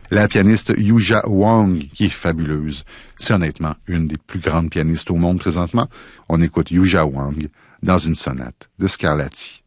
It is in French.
La pianiste Yuja Wang, qui est fabuleuse. C'est honnêtement une des plus grandes pianistes au monde présentement. On écoute Yuja Wang dans une sonate de Scarlatti.